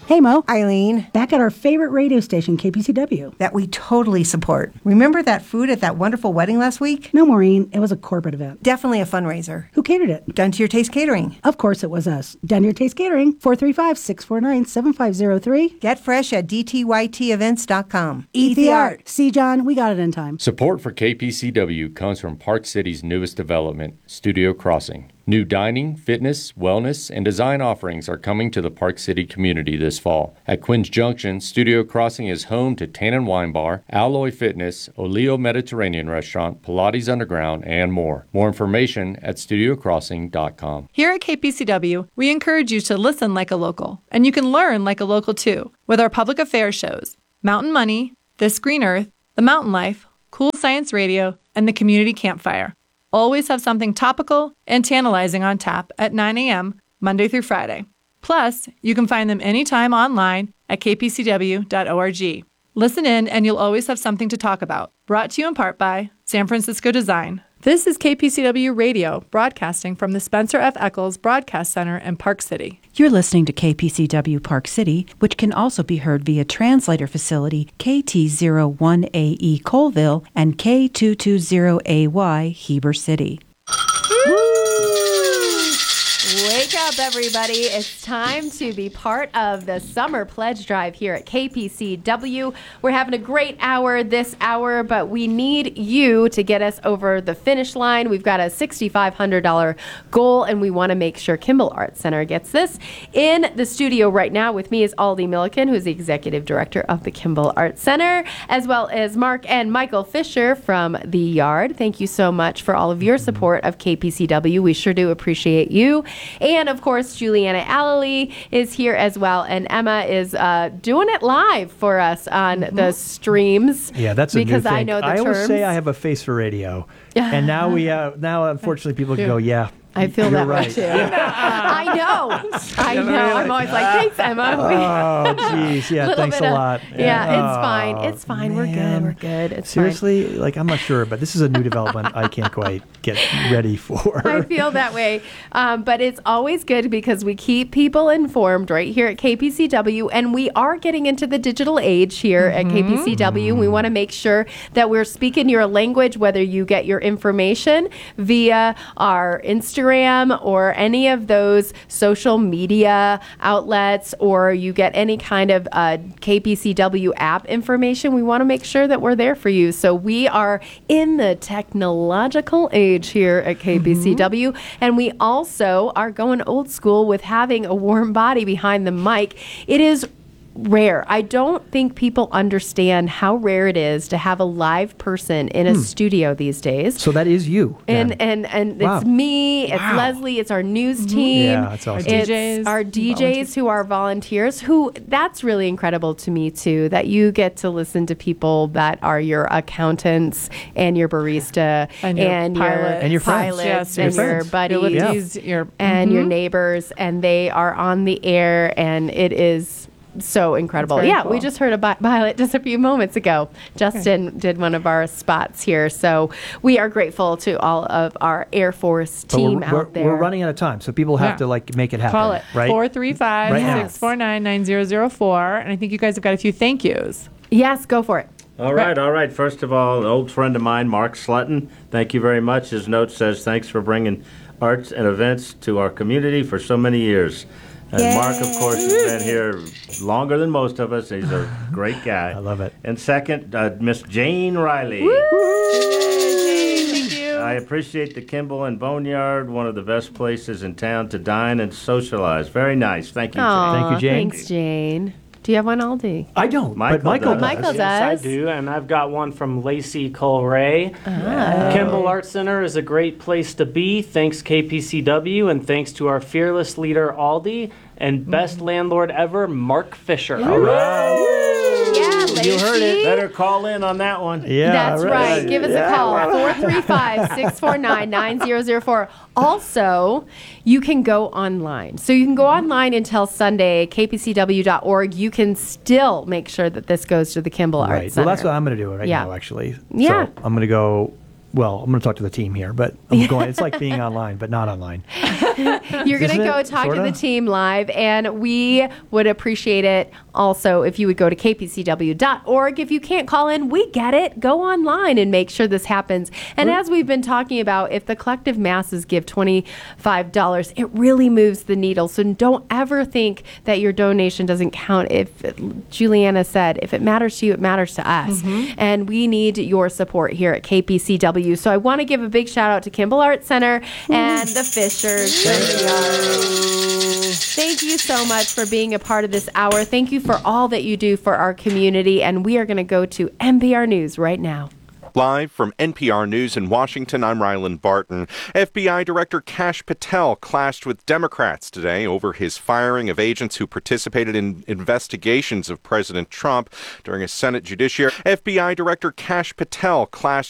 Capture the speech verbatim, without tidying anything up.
Hey, Mo. Eileen. Back at our favorite radio station, K P C W. That we totally support. Remember that food at that wonderful wedding last week? No, Maureen. It was a corporate event. Definitely a fundraiser. Who catered it? Done to Your Taste Catering. Of course it was us. Done to Your Taste Catering. four three five, six four nine, seven five zero three. Get fresh at d t y t events dot com. Eat the art. See, John, we got it in time. Support for K P C W comes from Park City's newest development, Studio Crossing. New dining, fitness, wellness, and design offerings are coming to the Park City community this fall. At Quinn's Junction, Studio Crossing is home to Tannin Wine Bar, Alloy Fitness, Oleo Mediterranean Restaurant, Pilates Underground, and more. More information at studio crossing dot com. Here at K P C W, we encourage you to listen like a local, and you can learn like a local too, with our public affairs shows, Mountain Money, This Green Earth, The Mountain Life, Cool Science Radio, and the Community Campfire. Always have something topical and tantalizing on tap at nine a.m. Monday through Friday. Plus, you can find them anytime online at k p c w dot org. Listen in and you'll always have something to talk about. Brought to you in part by San Francisco Design. This is K P C W Radio, broadcasting from the Spencer F. Eccles Broadcast Center in Park City. You're listening to K P C W Park City, which can also be heard via translator facility K T zero one A E Colville and K two twenty A Y Heber City. Wake up, everybody. It's time to be part of the Summer Pledge Drive here at K P C W. We're having a great hour this hour, but we need you to get us over the finish line. We've got a six thousand five hundred dollars goal, and we want to make sure Kimball Arts Center gets this. In the studio right now with me is Aldi Milliken, who's the Executive Director of the Kimball Arts Center, as well as Mark and Michael Fisher from The Yard. Thank you so much for all of your support of K P C W. We sure do appreciate you. And, of course, Juliana Alley is here as well, and Emma is uh, doing it live for us on mm-hmm. the streams. Yeah, that's a because new thing. I know the I terms. always say I have a face for radio, and now we uh, now unfortunately people can go, yeah. I feel You're that right. way too. I know. I know. I'm always like, thanks, Emma. Oh, jeez. Yeah, thanks a of, lot. Yeah, yeah, it's oh, fine. It's fine. Man. We're good. We're good. It's Seriously, fine. like, I'm not sure, but this is a new development I can't quite get ready for. I feel that way. Um, but it's always good because we keep people informed right here at K P C W, and we are getting into the digital age here mm-hmm. at K P C W. Mm-hmm. We want to make sure that we're speaking your language, whether you get your information via our Instagram or any of those social media outlets, or you get any kind of uh, K P C W app information. We want to make sure that we're there for you. So we are in the technological age here at K P C W, mm-hmm. and we also are going old school with having a warm body behind the mic. It is rare. I don't think people understand how rare it is to have a live person in a hmm. studio these days. So that is you. And then. and and wow. it's me, it's wow. Leslie, it's our news mm-hmm. team. Yeah, that's awesome. It's D Js, our D Js who are volunteers, who that's really incredible to me too, that you get to listen to people that are your accountants and your barista and your and pilot. your and your pilots yes, and your your friends. buddies your, yeah. your, and mm-hmm. your neighbors, and they are on the air, and it is so incredible. Yeah, cool. We just heard about Violet just a few moments ago. Justin okay. did one of our spots here. So we are grateful to all of our Air Force team we're, out we're, there. We're running out of time, so people have yeah. to like make it happen. Call it right? four three five, six four nine, nine zero zero four. And I think you guys have got a few thank yous. Yes, go for it. All right, all right. First of all, an old friend of mine, Mark Slutton, thank you very much. His note says, thanks for bringing arts and events to our community for so many years. And Yay. Mark, of course, has been here longer than most of us. He's a great guy. I love it. And second, uh, Miss Jane Riley. Woo! Jane, thank you. I appreciate the Kimball and Boneyard, one of the best places in town to dine and socialize. Very nice. Thank you, Aww, Jane. Thank you, Jane. Thanks, Jane. Do you have one, Aldi? I don't, Michael but Michael does. does. Michael does. Yes, I do, and I've got one from Lacey Colray. Oh. Kimball Arts Center is a great place to be. Thanks, K P C W, and thanks to our fearless leader, Aldi, and best landlord ever, Mark Fisher. All right. Yeah, Lacey. You heard it. Better call in on that one. Yeah, That's right. right. Give us yeah. a call, four three five, six four nine, nine zero zero four. Also, you can go online. So you can go online until Sunday, k p c w dot org. You can still make sure that this goes to the Kimball Right. Arts Center. Well, that's what I'm going to do right Yeah. now, actually. Yeah. So I'm going to go. Well, I'm going to talk to the team here, but I'm going. It's like being online, but not online. You're going to Isn't go it? talk Sorta? to the team live, and we would appreciate it also if you would go to k p c w dot org. If you can't call in, we get it. Go online and make sure this happens. And as we've been talking about, if the collective masses give twenty-five dollars, it really moves the needle. So don't ever think that your donation doesn't count. If Juliana said, if it matters to you, it matters to us. And we need your support here at K P C W. So I want to give a big shout out to Kimball Arts Center and the Fishers. Thank you so much for being a part of this hour. Thank you for all that you do for our community. And we are going to go to N P R News right now. Live from N P R News in Washington, I'm Rylan Barton. F B I Director Kash Patel clashed with Democrats today over his firing of agents who participated in investigations of President Trump during a Senate judiciary. F B I Director Kash Patel clashed